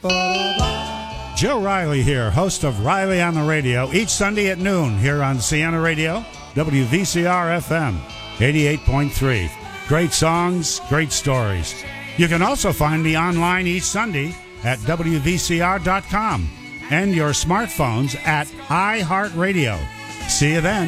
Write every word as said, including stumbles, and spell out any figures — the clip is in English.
Joe Riley here, host of Riley on the Radio, each Sunday at noon here on Sienna Radio, W V C R F M, eighty-eight point three. Great songs, great stories. You can also find me online each Sunday at W V C R dot com and your smartphones at iHeartRadio. See you then.